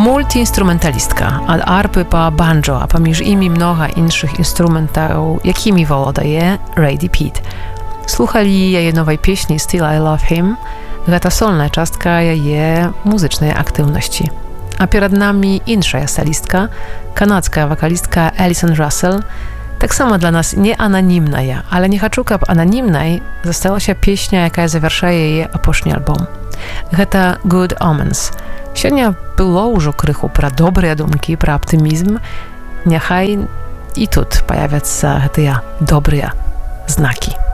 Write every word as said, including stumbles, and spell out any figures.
Multiinstrumentalistka, od arpy po banjo, a pomіж imi mnoha інших інструментів, якими володає Radie Pitt. Слухали jej nowej pieśni Still I Love Him, гэта сольная частка яе музычнай актыўнасці. А перад намі іншая салістка, канадская вакалістка Alison Russell, таксама для нас не ананімная, але не хачу, каб ананімнай засталася песня, якая завяршае яе апошні альбом. Гэта Good Omens. Сёння было ўжо крыху пра добрыя думкі, пра аптымізм. Няхай і тут паявяцца гэтыя добрыя знакі.